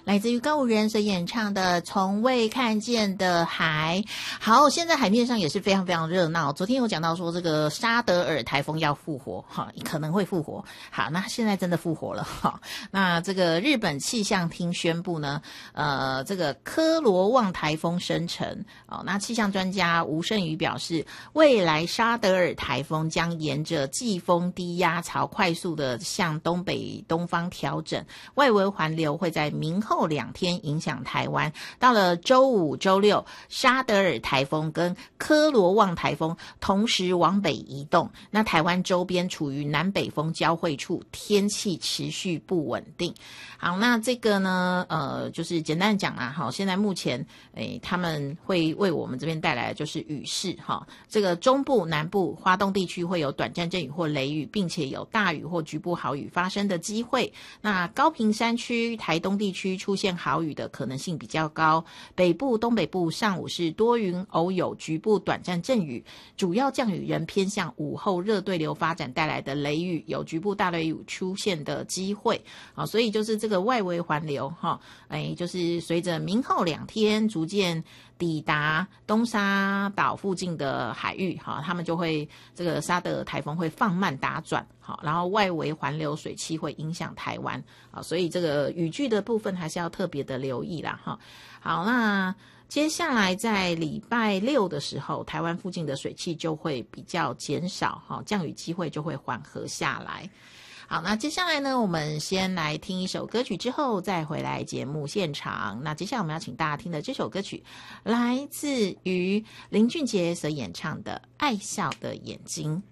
来自于告五人所演唱的《从未看见的海》。好，现在海面上也是非常非常热闹。昨天有讲到说这个沙德尔台风要复活，可能会复活。好，那现在真的复活了。那这个日本气象厅宣布呢，这个科罗旺台风生成。那气象专家吴胜宇表示，未来沙德尔台风将沿着季风低压槽快速的向东北东方调整，外围环流会在明后2天影响台湾。到了周五、周六，沙德尔台风跟科罗旺台风同时往北移动，那台湾周边处于南北风交汇处，天气持续不稳定。好，那这个呢，就是简单讲啦，现在目前，他们会为我们这边带来的就是雨势，这个中部、南部、花东地区会有短暂阵雨或雷雨，并且有大雨或局部豪雨发生的机会。那高屏山区、台东地区出现豪雨的可能性比较高，北部、东北部上午是多云，偶有局部短暂阵雨，主要降雨仍偏向午后热对流发展带来的雷雨，有局部大雷雨出现的机会。所以就是这个外围环流，就是随着明后2天逐渐抵达东沙岛附近的海域，他们就会这个沙德尔台风会放慢打转，然后外围环流水汽会影响台湾，所以这个雨具的部分还是要特别的留意啦。好，那接下来在礼拜6的时候，台湾附近的水汽就会比较减少，降雨机会就会缓和下来。好，那接下来呢，我们先来听一首歌曲，之后再回来节目现场。那接下来我们要请大家听的这首歌曲，来自于林俊杰所演唱的《爱笑的眼睛》。